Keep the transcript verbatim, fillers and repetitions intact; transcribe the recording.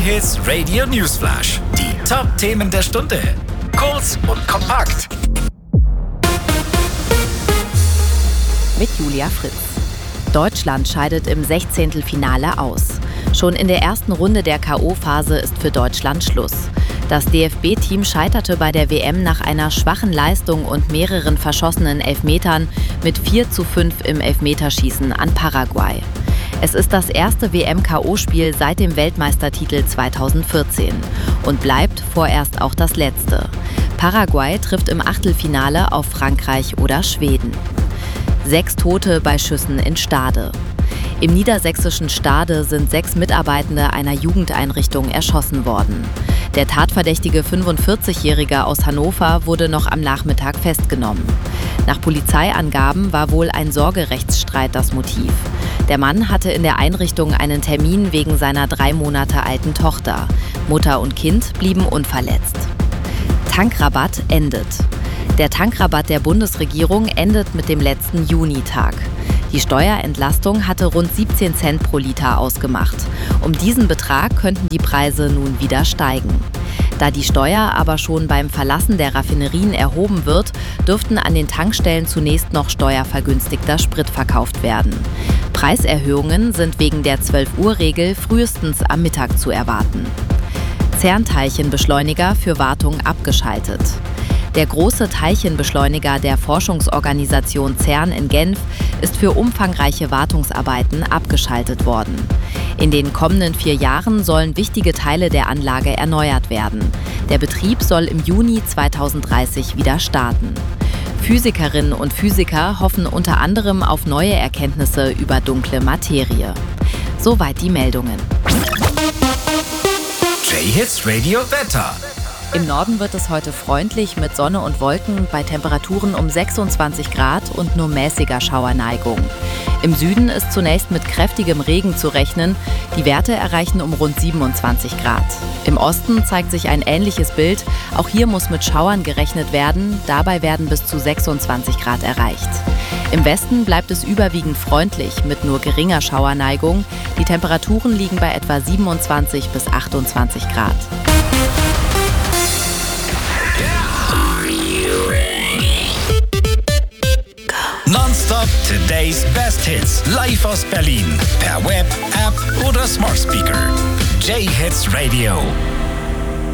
J-Hits Radio Newsflash. Die Top-Themen der Stunde. Kurz und kompakt. Mit Julia Fritz. Deutschland scheidet im Sechzehntelfinale aus. Schon in der ersten Runde der K O-Phase ist für Deutschland Schluss. Das D F B-Team scheiterte bei der W M nach einer schwachen Leistung und mehreren verschossenen Elfmetern mit vier zu fünf im Elfmeterschießen an Paraguay. Es ist das erste W M-K O-Spiel seit dem Weltmeistertitel zweitausendvierzehn und bleibt vorerst auch das letzte. Paraguay trifft im Achtelfinale auf Frankreich oder Schweden. Sechs Tote bei Schüssen in Stade. Im niedersächsischen Stade sind sechs Mitarbeitende einer Jugendeinrichtung erschossen worden. Der tatverdächtige fünfundvierzigjährige aus Hannover wurde noch am Nachmittag festgenommen. Nach Polizeiangaben war wohl ein Sorgerechtsstreit das Motiv. Der Mann hatte in der Einrichtung einen Termin wegen seiner drei Monate alten Tochter. Mutter und Kind blieben unverletzt. Tankrabatt endet. Der Tankrabatt der Bundesregierung endet mit dem letzten Junitag. Die Steuerentlastung hatte rund siebzehn Cent pro Liter ausgemacht. Um diesen Betrag könnten die Preise nun wieder steigen. Da die Steuer aber schon beim Verlassen der Raffinerien erhoben wird, dürften an den Tankstellen zunächst noch steuervergünstigter Sprit verkauft werden. Preiserhöhungen sind wegen der zwölf-Uhr-Regel frühestens am Mittag zu erwarten. CERN-Teilchenbeschleuniger für Wartung abgeschaltet. Der große Teilchenbeschleuniger der Forschungsorganisation CERN in Genf ist für umfangreiche Wartungsarbeiten abgeschaltet worden. In den kommenden vier Jahren sollen wichtige Teile der Anlage erneuert werden. Der Betrieb soll im Juni zweitausenddreißig wieder starten. Physikerinnen und Physiker hoffen unter anderem auf neue Erkenntnisse über dunkle Materie. Soweit die Meldungen. J-Hits Radio Wetter. Im Norden wird es heute freundlich mit Sonne und Wolken bei Temperaturen um sechsundzwanzig Grad und nur mäßiger Schauerneigung. Im Süden ist zunächst mit kräftigem Regen zu rechnen. Die Werte erreichen um rund siebenundzwanzig Grad. Im Osten zeigt sich ein ähnliches Bild. Auch hier muss mit Schauern gerechnet werden. Dabei werden bis zu sechsundzwanzig Grad erreicht. Im Westen bleibt es überwiegend freundlich mit nur geringer Schauerneigung. Die Temperaturen liegen bei etwa siebenundzwanzig bis achtundzwanzig Grad. Nonstop Today's Best Hits. Live aus Berlin. Per Web, App oder Smart Speaker. J-Hits Radio.